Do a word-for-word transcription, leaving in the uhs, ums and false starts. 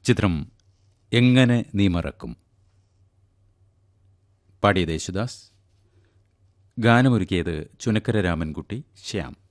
ചിത്രം എങ്ങനെ നീ മറക്കും. പാടിയത് യേശുദാസ്, ഗാനമൊരുക്കിയത് ചുനക്കര രാമൻകുട്ടി, ശ്യാം.